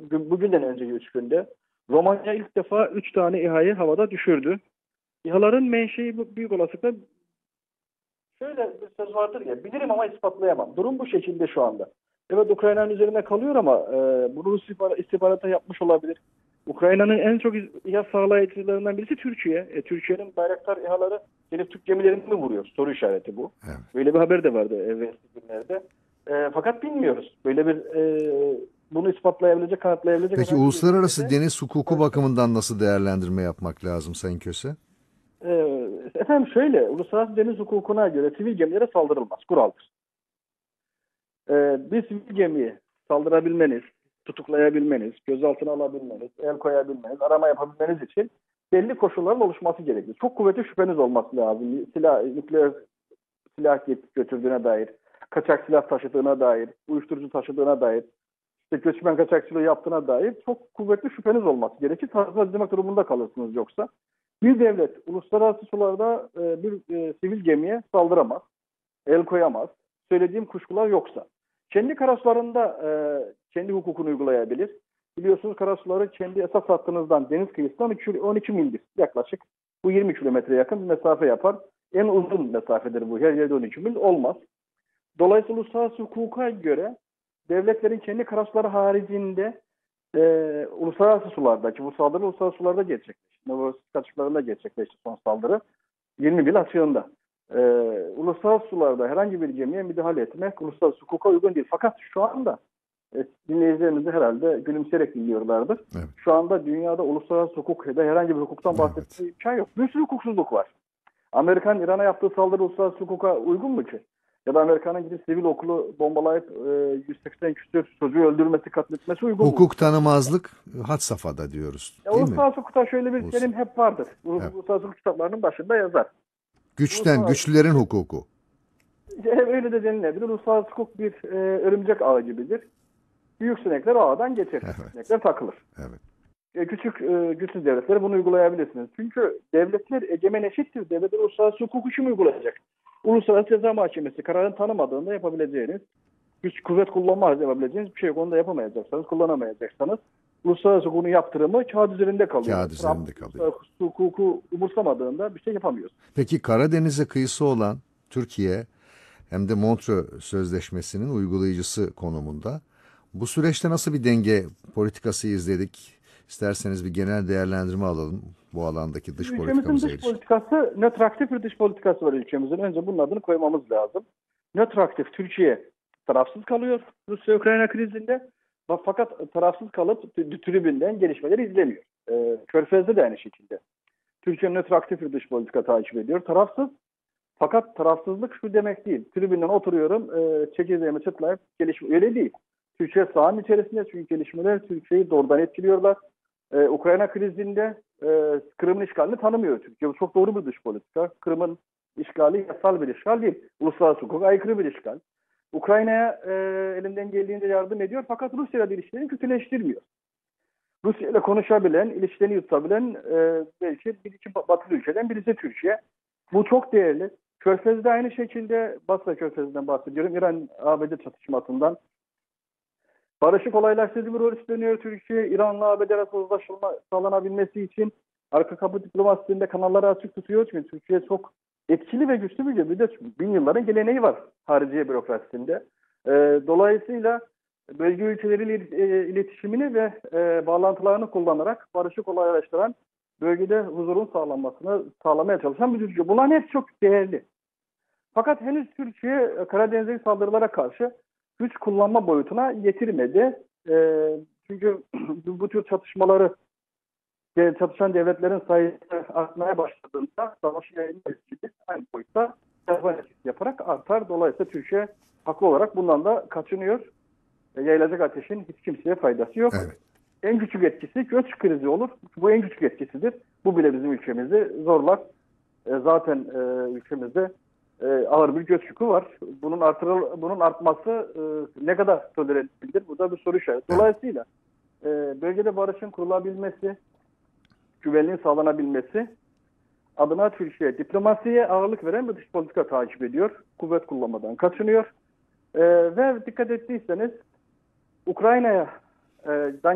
bugünden önceki 3 günde Romanya ilk defa 3 tane İHA'yı havada düşürdü. İHA'ların menşei büyük olasılıkla şöyle bir söz vardır ya, bilirim ama ispatlayamam. Durum bu şekilde şu anda. Evet, Ukrayna'nın üzerine kalıyor ama bunu Rus istihbarata yapmış olabilir. Ukrayna'nın en çok İHA sağlayıcılarından birisi Türkiye. Türkiye'nin Bayraktar İHA'ları gelip Türk gemilerini mi vuruyor? Soru işareti bu. Evet. Böyle bir haber de vardı evvelsi günlerde. Fakat bilmiyoruz. Böyle bir bunu ispatlayabilecek, kanıtlayabilecek Peki herhangi bir uluslararası ülkede. deniz hukuku bakımından nasıl değerlendirme yapmak lazım Sayın Köse? Efendim şöyle, uluslararası deniz hukukuna göre sivil gemilere saldırılmaz. Kuraldır. Bir sivil gemiyi saldırabilmeniz, tutuklayabilmeniz, gözaltına alabilmeniz, el koyabilmeniz, arama yapabilmeniz için belli koşulların oluşması gerekir. Çok kuvvetli şüpheniz olması lazım. Nükleer silah götürdüğüne dair, kaçak silah taşıdığına dair, uyuşturucu taşıdığına dair, işte göçmen kaçakçılığı yaptığına dair çok kuvvetli şüpheniz olması gerekir. Tazminat ödemek durumunda kalırsınız yoksa. Bir devlet uluslararası sularda bir sivil gemiye saldıramaz, el koyamaz. Söylediğim kuşkular yoksa. Kendi karasularında kendi hukukunu uygulayabilir. Biliyorsunuz karasuları kendi esas hattınızdan, deniz kıyısından 12 mildir yaklaşık. Bu 20 kilometre yakın bir mesafe yapar. En uzun mesafedir bu. Her yerde 12 mil olmaz. Dolayısıyla uluslararası hukuka göre devletlerin kendi karasuları haricinde uluslararası sularda, ki bu saldırı uluslararası sularda gerçekleşti. Novosibirsk açıklarında gerçekleşti son saldırı. 20 mil açığında. Uluslararası sularda herhangi bir gemiye müdahale etmek uluslararası hukuka uygun değil. Fakat şu anda dinleyicilerimiz de herhalde gülümseyerek dinliyorlardır. Evet. Şu anda dünyada uluslararası hukuk ya da herhangi bir hukuktan bahsettiği imkan yok. Bir sürü hukuksuzluk var. Amerikan İran'a yaptığı saldırı uluslararası hukuka uygun mu ki? Ya da Amerika'nın gidip sivil okulu bombalayıp 180 küsur çocuğu öldürmesi, katletmesi uygun mu? Hukuk tanımazlık had safhada diyoruz, değil mi? Uluslararası hukukta şöyle bir terim hep vardır. Evet. Uluslararası hukuk kitaplarının başında yazar. Güçlülerin hukuku. Öyle de denilebilir. Uluslararası hukuk bir örümcek ağı gibidir. Büyük sinekler ağdan geçer. Evet. Sinekler takılır. Evet. Küçük güçsüz devletleri bunu uygulayabilirsiniz. Çünkü devletler egemen eşittir. Devletler uluslararası hukuku kim uygulayacak? Uluslararası Ceza Mahkemesi kararını tanımadığında yapabileceğiniz, güç kuvvet kullanmaz yapabileceğiniz bir şey yok. Onu da yapamayacaksanız, kullanamayacaksanız uluslararası hukukun yaptırımı kağıt üzerinde kalıyor. Kağıt üzerinde kalıyor. Uluslararası hukuku umursamadığında bir şey yapamıyorsun. Peki Karadeniz'e kıyısı olan Türkiye hem de Montreux Sözleşmesi'nin uygulayıcısı konumunda. Bu süreçte nasıl bir denge politikası izledik? İsterseniz bir genel değerlendirme alalım bu alandaki dış politikamıza Ülkemizin dış politikası, nötraktif bir dış politikası var ülkemizin. Önce bunun adını koymamız lazım. Nötraktif, Türkiye tarafsız kalıyor Rusya-Ukrayna krizinde. Fakat tarafsız kalıp tribünden gelişmeleri izlemiyor. Körfez'de de aynı şekilde. Türkiye nötraktif bir dış politika takip ediyor. Tarafsız. Fakat tarafsızlık şu demek değil. Tribünden oturuyorum, çekirdeğimi çıtlayıp gelişme. Öyle değil. Türkiye sahanın içerisinde, çünkü gelişmeler Türkiye'yi doğrudan etkiliyorlar. Ukrayna krizinde Kırım'ın işgalini tanımıyor Türkiye. Bu çok doğru bir dış politika. Kırım'ın işgali yasal bir işgal değil. Uluslararası hukuka aykırı bir işgal. Ukrayna'ya elinden geldiğince yardım ediyor, fakat Rusya'yla ilişkilerini kötüleştirmiyor. Rusya ile konuşabilen, ilişkilerini yutabilen belki bir iki batılı ülkeden birisi Türkiye. Bu çok değerli. Körfez'de aynı şekilde, Basra Körfezi'nden bahsediyorum. İran-ABD çatışmasından. Barışı kolaylaştırıcı bir rol üstleniyor Türkiye. İran'la ABD arasında uzlaşma sağlanabilmesi için arka kapı diplomasisinde kanalları açık tutuyor. Çünkü Türkiye çok etkili ve güçlü bir ülke. Bir de bin yılların geleneği var hariciye bürokrasisinde. Dolayısıyla bölge ülkeleriyle iletişimini ve bağlantılarını kullanarak barışı kolaylaştıran, bölgede huzurun sağlanmasını sağlamaya çalışan bir ülke. Bunların hepsi çok değerli. Fakat henüz Türkiye Karadeniz'deki saldırılara karşı güç kullanma boyutuna getirmedi. Çünkü bu tür çatışan devletlerin sayısı artmaya başladığında savaşı yayılma riski aynı boyutta yaparak artar. Dolayısıyla Türkiye haklı olarak bundan da kaçınıyor. Yayılacak ateşin hiç kimseye faydası yok. Evet. En küçük etkisi göç krizi olur. Bu en küçük etkisidir. Bu bile bizim ülkemizi zorlar. Zaten ülkemizde ağır bir göç yükü var. Bunun artması ne kadar tolere edilebilir? Bu da bir soru işareti. Dolayısıyla bölgede barışın kurulabilmesi, güvenliğin sağlanabilmesi adına Türkiye diplomasiye ağırlık veren bir dış politika takip ediyor. Kuvvet kullanmadan kaçınıyor. Ve dikkat ettiyseniz Ukrayna'ya